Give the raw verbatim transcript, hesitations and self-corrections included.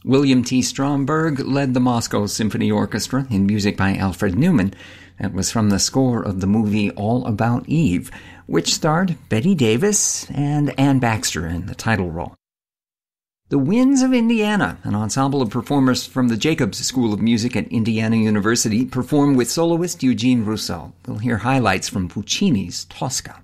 William T. Stromberg led the Moscow Symphony Orchestra in music by Alfred Newman. That was from the score of the movie All About Eve, which starred Bette Davis and Anne Baxter in the title role. The Winds of Indiana, an ensemble of performers from the Jacobs School of Music at Indiana University, perform with soloist Eugene Rousseau. We'll hear highlights from Puccini's Tosca.